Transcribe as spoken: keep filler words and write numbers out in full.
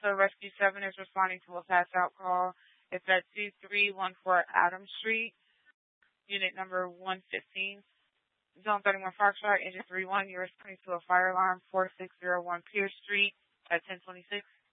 Also, Rescue seven is responding to a pass-out call. It's at two three one four Adams Street, unit number one fifteen. Zone thirty-one Foxtrot, engine three one. You're responding to a fire alarm, four six zero one Pierce Street at ten twenty-six.